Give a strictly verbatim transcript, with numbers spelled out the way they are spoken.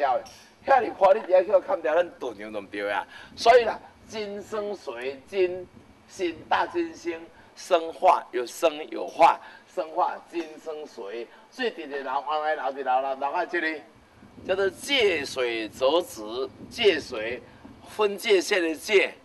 了的。遐尼宽，你伫遐去砍掉，咱顿样都唔对啊。所以啦，金生水，金心大金星生化，有生有化，生化金生水，所以直直流，往来流，直流流流到这里，叫做界水则直，界水分界线的界。